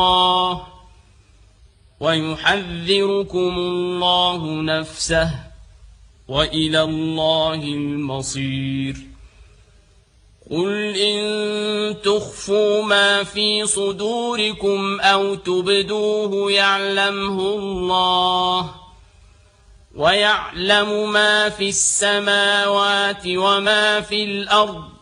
الله ويحذركم الله نفسه وإلى الله المصير قل إن تخفوا ما في صدوركم أو تبدوه يعلمه الله ويعلم ما في السماوات وما في الأرض